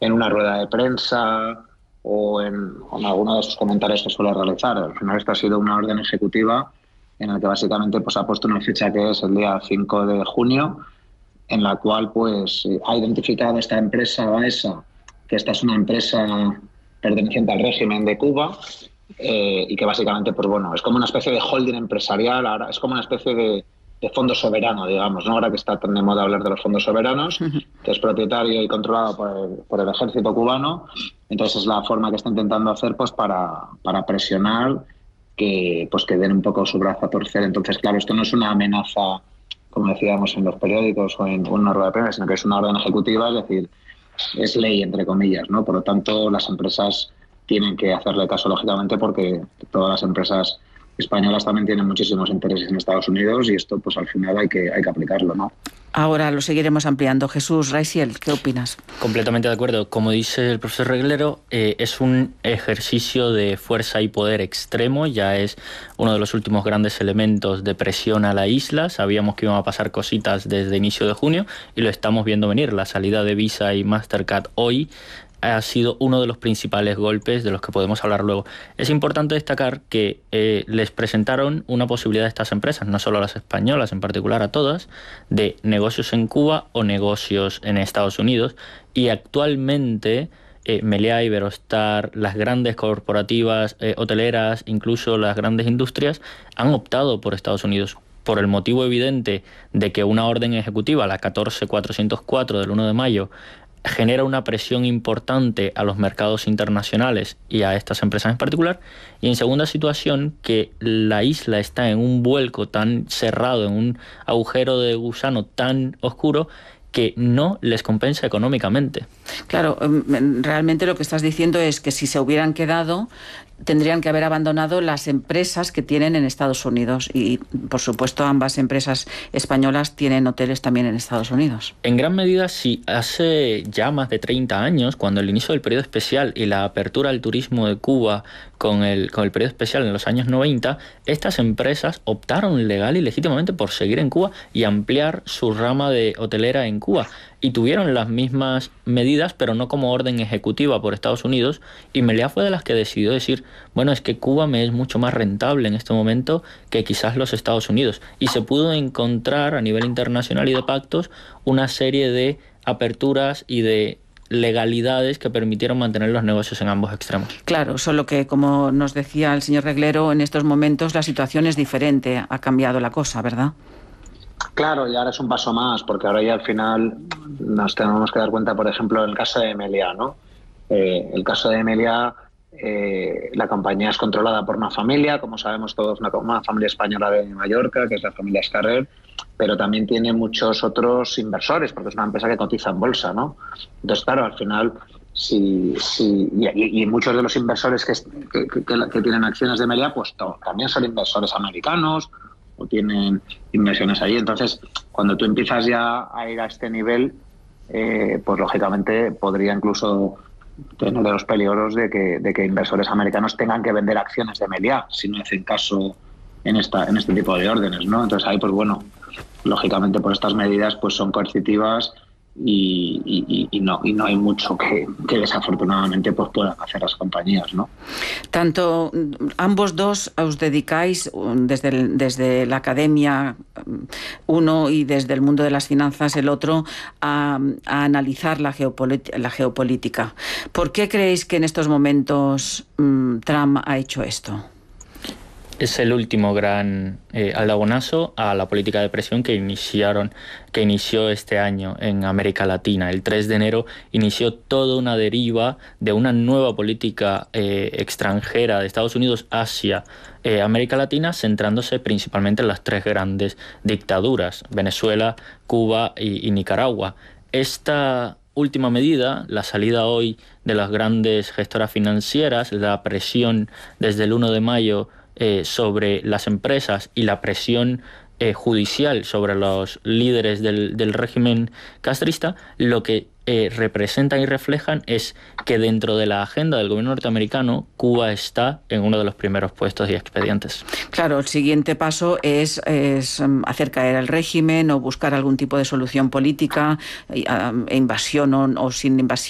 en una rueda de prensa o en alguno de sus comentarios que suele realizar. Al final esto ha sido una orden ejecutiva en la que básicamente pues, ha puesto una fecha que es el día 5 de junio, en la cual pues ha identificado esta empresa Baesa, que esta es una empresa perteneciente al régimen de Cuba, y que básicamente pues bueno, es como una especie de holding empresarial, ahora es como una especie de fondo soberano, digamos, ¿no? Ahora que está tan de moda hablar de los fondos soberanos, que es propietario y controlado por el ejército cubano. Entonces es la forma que está intentando hacer pues para presionar que den un poco su brazo a torcer. Entonces, claro, esto no es una amenaza, como decíamos en los periódicos o en una rueda de prensa, sino que es una orden ejecutiva, es decir, es ley, entre comillas, ¿no? Por lo tanto, las empresas tienen que hacerle caso, lógicamente, porque todas las empresas españolas también tienen muchísimos intereses en Estados Unidos y esto, pues al final hay que aplicarlo, ¿no? Ahora lo seguiremos ampliando. Jesús Raisiel, ¿qué opinas? Completamente de acuerdo. Como dice el profesor Reglero, es un ejercicio de fuerza y poder extremo, ya es uno de los últimos grandes elementos de presión a la isla. Sabíamos que iban a pasar cositas desde inicio de junio y lo estamos viendo venir. La salida de Visa y Mastercard hoy ha sido uno de los principales golpes de los que podemos hablar luego. Es importante destacar que les presentaron una posibilidad a estas empresas, no solo a las españolas, en particular a todas, de negocios en Cuba o negocios en Estados Unidos, y actualmente Meliá, Iberostar, las grandes corporativas hoteleras, incluso las grandes industrias, han optado por Estados Unidos, por el motivo evidente de que una orden ejecutiva, la 14404 del 1 de mayo, genera una presión importante a los mercados internacionales y a estas empresas en particular, y en segunda situación que la isla está en un vuelco tan cerrado, en un agujero de gusano tan oscuro que no les compensa económicamente. Claro, realmente lo que estás diciendo es que si se hubieran quedado, tendrían que haber abandonado las empresas que tienen en Estados Unidos y, por supuesto, ambas empresas españolas tienen hoteles también en Estados Unidos. En gran medida, sí. Hace ya más de 30 años, cuando el inicio del periodo especial y la apertura al turismo de Cuba con el periodo especial en los años 90, estas empresas optaron legal y legítimamente por seguir en Cuba y ampliar su rama de hotelera en Cuba. Y tuvieron las mismas medidas, pero no como orden ejecutiva por Estados Unidos, y Meliá fue de las que decidió decir, bueno, es que Cuba me es mucho más rentable en este momento que quizás los Estados Unidos. Y se pudo encontrar a nivel internacional y de pactos una serie de aperturas y de legalidades que permitieron mantener los negocios en ambos extremos. Claro, solo que, como nos decía el señor Reglero, en estos momentos la situación es diferente, ha cambiado la cosa, ¿verdad? Claro, y ahora es un paso más, porque ahora ya al final nos tenemos que dar cuenta, por ejemplo, en el caso de Meliá, ¿no? El caso de Meliá, la compañía es controlada por una familia, como sabemos todos, una familia española de Mallorca, que es la familia Escarrer, pero también tiene muchos otros inversores, porque es una empresa que cotiza en bolsa, ¿no? Entonces, claro, al final, y muchos de los inversores que tienen acciones de Meliá, pues también son inversores americanos, o tienen inversiones allí. Entonces, cuando tú empiezas ya a ir a este nivel, pues lógicamente podría incluso tener los peligros de que inversores americanos tengan que vender acciones de Meliá si no hacen caso en este tipo de órdenes, ¿no? Entonces ahí, pues bueno, lógicamente por estas medidas pues son coercitivas y no hay mucho que desafortunadamente pues puedan hacer las compañías, ¿no? Tanto ambos dos os dedicáis desde la academia uno y desde el mundo de las finanzas el otro a analizar la geopolítica. ¿Por qué creéis que en estos momentos Trump ha hecho esto? Es el último gran aldabonazo a la política de presión que inició este año en América Latina. El 3 de enero inició toda una deriva de una nueva política extranjera de Estados Unidos hacia América Latina, centrándose principalmente en las tres grandes dictaduras, Venezuela, Cuba y Nicaragua. Esta última medida, la salida hoy de las grandes gestoras financieras, la presión desde el 1 de mayo sobre las empresas y la presión judicial sobre los líderes del régimen castrista, lo que representan y reflejan es que dentro de la agenda del gobierno norteamericano, Cuba está en uno de los primeros puestos y expedientes. Claro, el siguiente paso es hacer caer al régimen o buscar algún tipo de solución política, invasión o sin invasión.